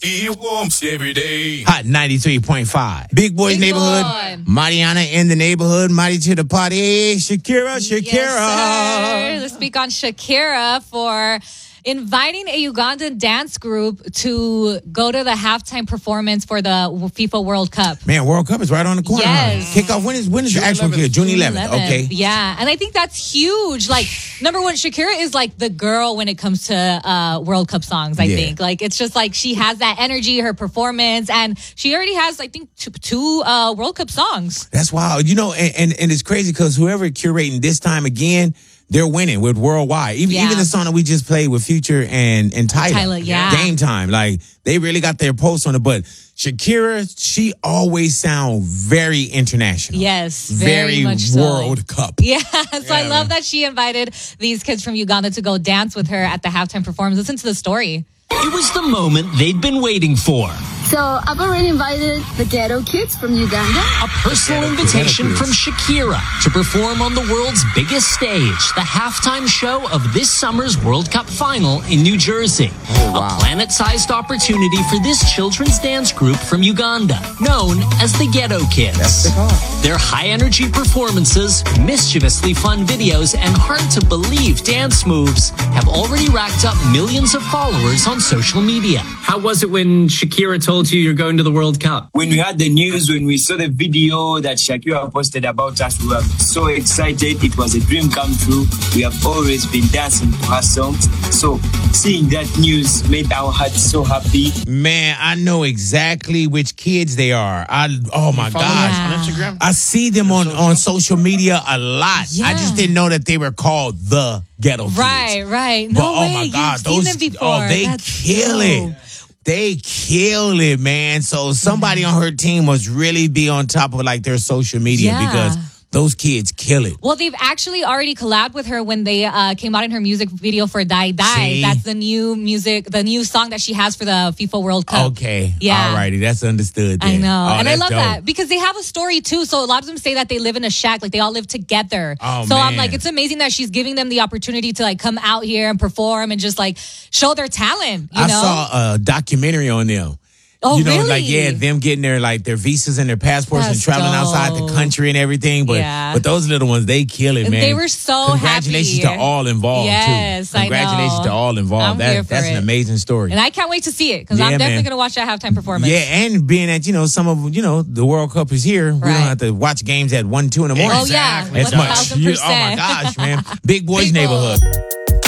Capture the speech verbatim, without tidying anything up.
It warms every day. Hot ninety-three point five. Big Boys Big Neighborhood. Boy. Mariana in the neighborhood. Mighty to the party. Shakira, Shakira. Yes, sir. Let's speak on Shakira for inviting a Ugandan dance group to go to the halftime performance for the FIFA World Cup. Man, World Cup is right on the corner. Yes. Huh? Kickoff. When is when is the June actual eleventh. kid? June eleventh. Okay. Yeah, and I think that's huge. Like, number one, Shakira is like the girl when it comes to uh, World Cup songs, I Yeah. think. Like, it's just like she has that energy, her performance, and she already has, I think, two, two uh, World Cup songs. That's wild. You know, and, and, and it's crazy because whoever curating this time again, they're winning with Worldwide. Even Yeah. even the song that we just played with Future and, and Tyler. Tyler, yeah. Game Time. Like, they really got their pulse on it. But Shakira, she always sound very international. Yes, very, much so. World Cup. Yeah, so I Yeah, love man. that she invited these kids from Uganda to go dance with her at the halftime performance. Listen to the story. It was the moment they'd been waiting for. So I've already invited the Ghetto Kids from Uganda. A personal Ghetto invitation Kids. from Shakira to perform on the world's biggest stage, the halftime show of this summer's World Cup final in New Jersey. wow. A planet-sized opportunity for this children's dance group from Uganda, known as the Ghetto Kids. Their high-energy performances, mischievously fun videos, and hard-to-believe dance moves have already racked up millions of followers on social media. How was it when Shakira told you you're going to the World Cup? When we had the news, when we saw the video that Shakira posted about us, we were so excited. It was a dream come true. We have always been dancing to her songs. So seeing that news made our hearts so happy. Man, I know exactly which kids they are. I oh my Follow gosh. us on Instagram. I see them on, on social media a lot. Yeah. I just didn't know that they were called the Ghetto Kids. Right, right. No But oh way. my God, You've those seen them before. oh they That's kill dope. it. They kill it, man. So somebody on her team must really be on top of like their social media Yeah. because those kids kill it. Well, they've actually already collabed with her when they uh, came out in her music video for Die Die. See? That's the new music, the new song that she has for the FIFA World Cup. Okay. Yeah. Alrighty. That's understood. I then. know. Oh, and I that's love dope. that because they have a story too. So a lot of them say that they live in a shack, like they all live together. Oh, so I'm man. like, it's amazing that she's giving them the opportunity to like come out here and perform and just like show their talent, you I know? saw a documentary on them. Oh, you know, really? like yeah, them getting their like their visas and their passports That's and traveling outside the dope. country and everything. But Yeah. but those little ones, they kill it, man. They were so Congratulations happy. to all involved Yes, too. I Congratulations know. to all involved. I'm That, here for that's an it. amazing story. And I can't wait to see it because Yeah, I'm definitely man. going to watch that halftime performance. Yeah, and being that, you know, some of, you know, the World Cup is here. We Right. don't have to watch games at one, two in the morning. Oh, yeah. It's one much. thousand You- percent. Oh, my gosh, man. Big Boys Big Neighborhood. Boy.